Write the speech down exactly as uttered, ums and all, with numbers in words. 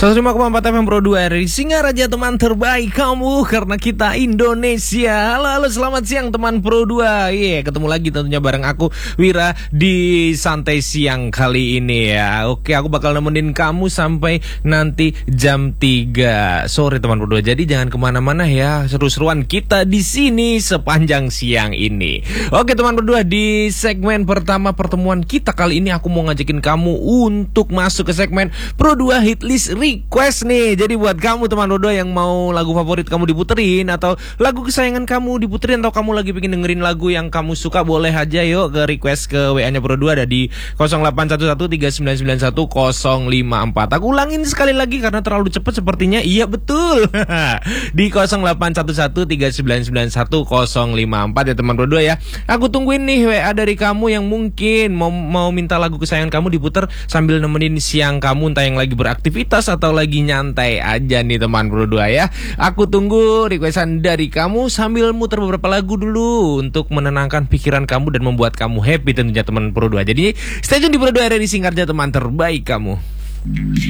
seratus lima koma empat F M Pro dua R I Singaraja, teman terbaik kamu karena kita Indonesia. Halo, halo, selamat siang teman Pro dua. Iya, yeah, ketemu lagi tentunya bareng aku Wira di Santai Siang kali ini ya. Oke, aku bakal nemenin kamu sampai nanti jam tiga sore teman Pro dua. Jadi jangan kemana-mana ya, seru-seruan kita di sini sepanjang siang ini. Oke teman Pro dua, di segmen pertama pertemuan kita kali ini aku mau ngajakin kamu untuk masuk ke segmen Pro dua Hit List Request nih. Jadi buat kamu teman Pro dua yang mau lagu favorit kamu diputerin atau lagu kesayangan kamu diputerin, atau kamu lagi pengen dengerin lagu yang kamu suka, boleh aja yuk ke request ke W A-nya Pro dua, ada di nol delapan satu satu tiga sembilan sembilan satu nol lima empat. Aku ulangin sekali lagi karena terlalu cepat sepertinya. Iya betul. Di nol delapan satu satu tiga sembilan sembilan satu nol lima empat ya teman Pro dua ya. Aku tungguin nih W A dari kamu yang mungkin mau, mau minta lagu kesayangan kamu diputer sambil nemenin siang kamu, entah yang lagi beraktivitas atau lagi nyantai aja nih teman Pro dua ya. Aku tunggu requestan dari kamu sambil muter beberapa lagu dulu untuk menenangkan pikiran kamu dan membuat kamu happy tentunya teman Pro dua. Jadi stay tune di Pro dua R I Singaraja, teman terbaik kamu.